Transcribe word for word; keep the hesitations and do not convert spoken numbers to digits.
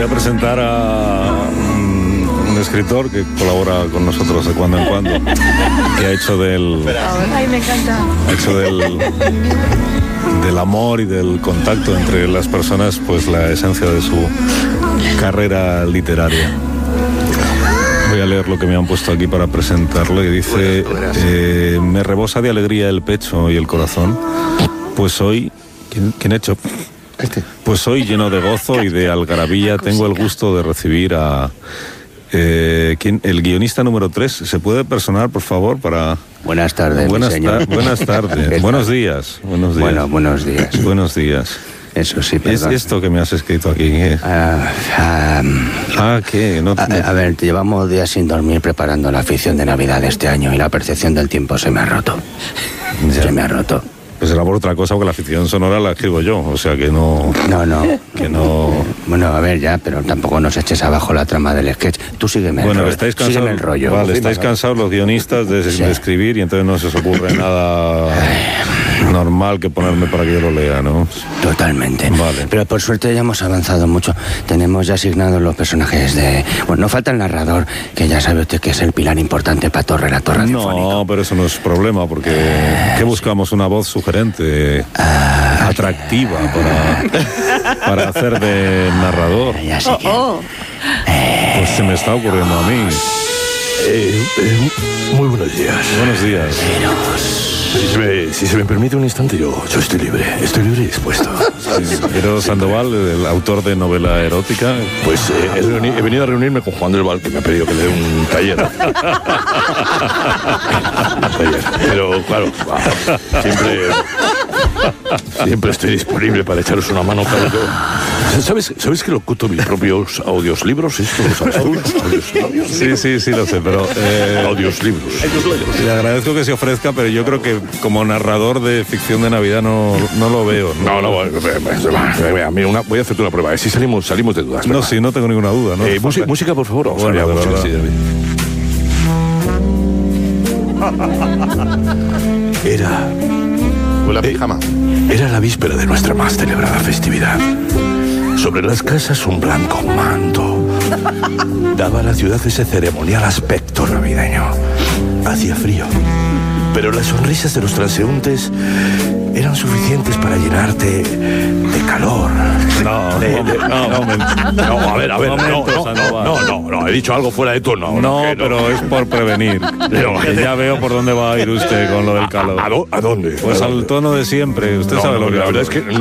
voy a presentar a un, un escritor que colabora con nosotros de cuando en cuando, que ha hecho del... Ay, me encanta. Ha hecho del... del amor y del contacto entre las personas, pues la esencia de su carrera literaria. Voy a leer lo que me han puesto aquí para presentarlo y dice: eh, me rebosa de alegría el pecho y el corazón, pues hoy... ¿Quién, quién ha hecho? Este. Pues hoy, lleno de gozo y de algarabía, tengo el gusto de recibir a... Eh, ¿quién? El guionista número tres. ¿Se puede personar, por favor, para...? Buenas tardes, buenas mi señor. Ta- buenas tardes. Buenos días. Buenos días. Bueno, buenos días. Buenos días. Eso sí, ¿Es perdón. esto que me has escrito aquí? ¿Qué? Ah, ah, Ah, ¿qué? No, a, a ver, llevamos días sin dormir preparando la afición de Navidad de este año y la percepción del tiempo se me ha roto. Ya. Se me ha roto. Pues será por otra cosa, porque la ficción sonora la escribo yo, o sea que no... No, no. Que no... Bueno, a ver, ya, pero tampoco nos eches abajo la trama del sketch. Tú sígueme Bueno, el rollo. estáis cansados, Sígueme el rollo. vale, estáis cansados los guionistas de, Sí. de escribir y entonces no se os ocurre nada normal que ponerme para que yo lo lea, ¿no? Totalmente. Vale. Pero por suerte ya hemos avanzado mucho. Tenemos ya asignados los personajes de... Bueno, no falta el narrador, que ya sabe usted que es el pilar importante para todo relato radiofónico. No, pero eso no es problema, porque ¿qué buscamos? Una voz sugerente, Ah, atractiva para, para hacer de narrador. ya sé que... Oh, Pues se me está ocurriendo a mí. Eh, eh, muy buenos días. Buenos días. Si se, me, si se me permite un instante, yo, yo estoy libre. Estoy libre y dispuesto. Pero Sandoval, el autor de novela erótica. Pues eh, he, reuni- he venido a reunirme con Juan del Val, que me ha pedido que le dé un taller. Un taller. Pero claro, va, siempre, siempre estoy disponible para echaros una mano. Claro, yo- ¿Sabes, ¿Sabes que locuto mis propios audiolibros? ¿Esto lo sabes tú? Audios- Sí, sí, sí lo sé, pero... Eh, Audiolibros. le agradezco que se ofrezca, pero yo creo que como narrador de ficción de Navidad no, no lo veo. No, no, a mí una, voy a hacerte una prueba. Si salimos, salimos de dudas. No, venga. sí, no tengo ninguna duda. ¿No? Eh, música, música, por favor. Vamos Bueno, allá, de música, verdad. sí, David. Era, Hola, Eh, pijama. era la víspera de nuestra más celebrada festividad. Sobre las casas un blanco manto daba a la ciudad ese ceremonial aspecto navideño. Hacía frío, pero las sonrisas de los transeúntes eran suficientes para llenarte de calor. No, De- no, de- no, momento. No, a ver, a ver, no, Momento, no, Sandoval. no, no, no, he dicho algo fuera de tono. No, que pero es por prevenir. Pero- Que ya veo por dónde va a ir usted con lo del calor. ¿A, dó- a dónde? Pues ¿A al dónde? tono de siempre. Usted No, sabe no, lo que la hablo. verdad es que